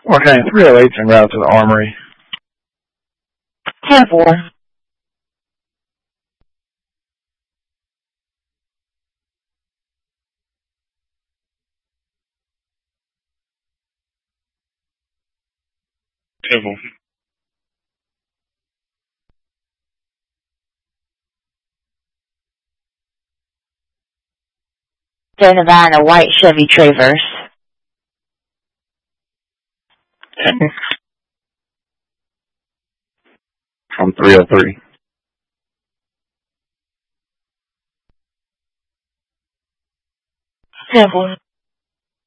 Okay, 308's en route to the Armory. 10-4. Temple. Nevada, white Chevy Traverse. 10. From 303. 10-4.